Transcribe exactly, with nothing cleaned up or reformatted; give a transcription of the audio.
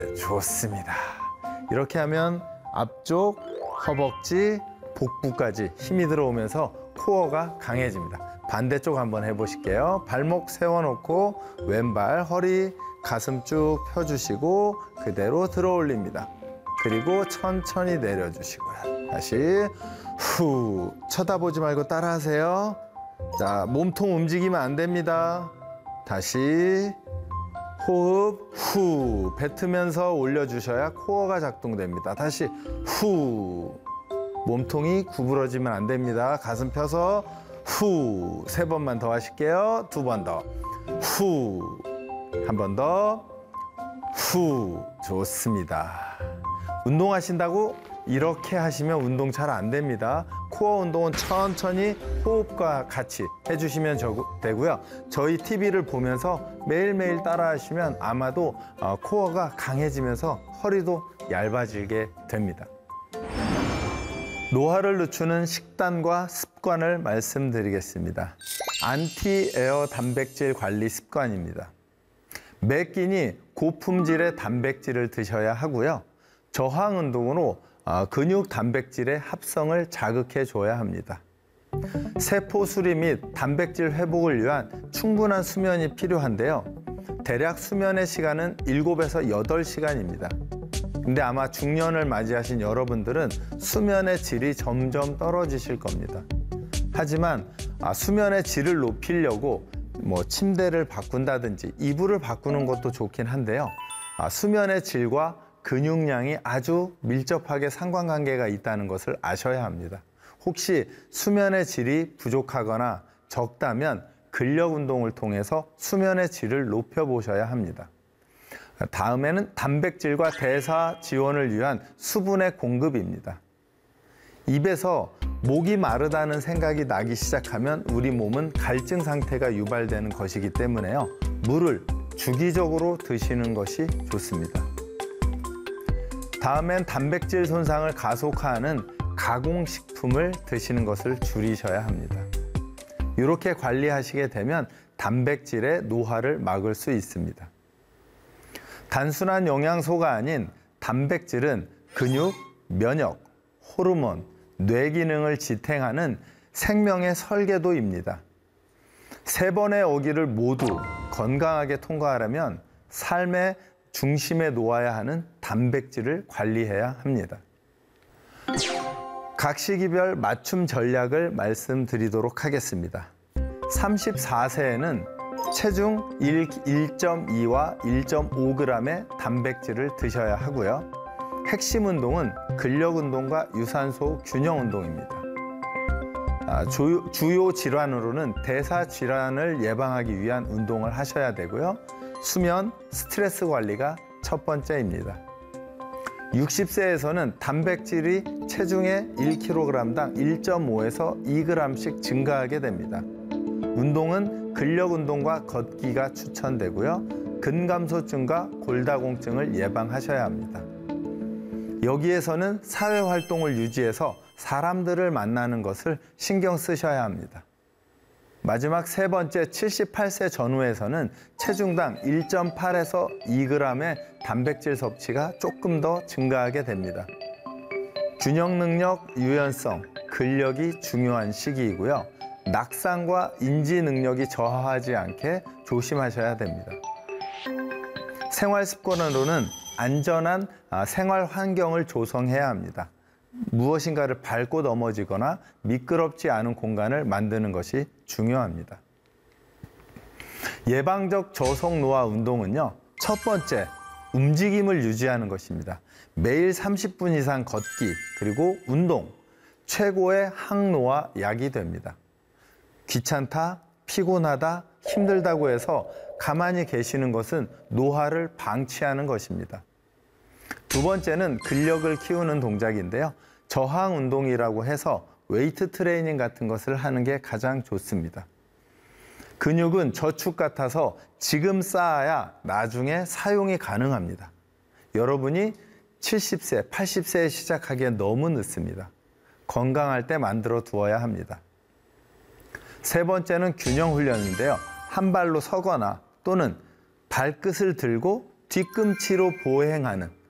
좋습니다. 이렇게 하면 앞쪽, 허벅지, 복부까지 힘이 들어오면서 코어가 강해집니다. 반대쪽 한번 해보실게요. 발목 세워놓고 왼발, 허리, 가슴 쭉 펴주시고 그대로 들어 올립니다. 그리고 천천히 내려주시고요. 다시 후, 쳐다보지 말고 따라하세요. 자, 몸통 움직이면 안 됩니다. 다시 호흡 후, 뱉으면서 올려주셔야 코어가 작동됩니다. 다시 후, 몸통이 구부러지면 안 됩니다. 가슴 펴서 후, 세 번만 더 하실게요. 두 번 더 후, 한 번 더 후. 좋습니다. 운동하신다고 이렇게 하시면 운동 잘 안 됩니다. 코어 운동은 천천히 호흡과 같이 해주시면 되고요. 저희 티비를 보면서 매일매일 따라하시면 아마도 코어가 강해지면서 허리도 얇아지게 됩니다. 노화를 늦추는 식단과 습관을 말씀드리겠습니다. 안티에어 단백질 관리 습관입니다. 매 끼니 고품질의 단백질을 드셔야 하고요. 저항 운동으로 근육 단백질의 합성을 자극해 줘야 합니다. 세포 수리 및 단백질 회복을 위한 충분한 수면이 필요한데요. 대략 수면의 시간은 일곱에서 여덟 시간입니다. 근데 아마 중년을 맞이하신 여러분들은 수면의 질이 점점 떨어지실 겁니다. 하지만 수면의 질을 높이려고 뭐 침대를 바꾼다든지 이불을 바꾸는 것도 좋긴 한데요. 수면의 질과 근육량이 아주 밀접하게 상관관계가 있다는 것을 아셔야 합니다. 혹시 수면의 질이 부족하거나 적다면 근력 운동을 통해서 수면의 질을 높여보셔야 합니다. 다음에는 단백질과 대사 지원을 위한 수분의 공급입니다. 입에서 목이 마르다는 생각이 나기 시작하면 우리 몸은 갈증 상태가 유발되는 것이기 때문에요. 물을 주기적으로 드시는 것이 좋습니다. 다음엔 단백질 손상을 가속화하는 가공식품을 드시는 것을 줄이셔야 합니다. 이렇게 관리하시게 되면 단백질의 노화를 막을 수 있습니다. 단순한 영양소가 아닌 단백질은 근육, 면역, 호르몬, 뇌 기능을 지탱하는 생명의 설계도입니다. 세 번의 어기를 모두 건강하게 통과하려면 삶의 중심에 놓아야 하는 단백질을 관리해야 합니다. 각 시기별 맞춤 전략을 말씀드리도록 하겠습니다. 서른네 세에는 체중 일 점 이와 일 점 오 그램의 단백질을 드셔야 하고요. 핵심 운동은 근력 운동과 유산소 균형 운동입니다. 아, 주, 주요 질환으로는 대사 질환을 예방하기 위한 운동을 하셔야 되고요. 수면, 스트레스 관리가 첫 번째입니다. 육십 세에서는 단백질이 체중의 일 킬로그램당 일 점 오에서 이 그램씩 증가하게 됩니다. 운동은 근력 운동과 걷기가 추천되고요. 근감소증과 골다공증을 예방하셔야 합니다. 여기에서는 사회활동을 유지해서 사람들을 만나는 것을 신경 쓰셔야 합니다. 마지막 세 번째 칠십팔 세 전후에서는 체중당 일 점 팔에서 이 그램의 단백질 섭취가 조금 더 증가하게 됩니다. 균형 능력, 유연성, 근력이 중요한 시기이고요. 낙상과 인지 능력이 저하하지 않게 조심하셔야 됩니다. 생활 습관으로는 안전한 생활 환경을 조성해야 합니다. 무엇인가를 밟고 넘어지거나 미끄럽지 않은 공간을 만드는 것이 중요합니다. 예방적 저속 노화 운동은요, 첫 번째, 움직임을 유지하는 것입니다. 매일 삼십 분 이상 걷기, 그리고 운동, 최고의 항노화 약이 됩니다. 귀찮다, 피곤하다, 힘들다고 해서 가만히 계시는 것은 노화를 방치하는 것입니다. 두 번째는 근력을 키우는 동작인데요. 저항 운동이라고 해서 웨이트 트레이닝 같은 것을 하는 게 가장 좋습니다. 근육은 저축 같아서 지금 쌓아야 나중에 사용이 가능합니다. 여러분이 칠십 세, 팔십 세에 시작하기엔 너무 늦습니다. 건강할 때 만들어 두어야 합니다. 세 번째는 균형 훈련인데요. 한 발로 서거나 또는 발끝을 들고 뒤꿈치로 보행하는